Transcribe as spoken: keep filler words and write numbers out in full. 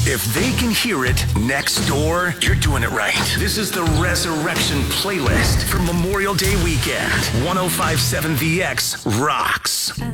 If they can hear it next door, you're doing it right. This is the Resurrection Playlist for Memorial Day weekend. one oh five point seven V X rocks.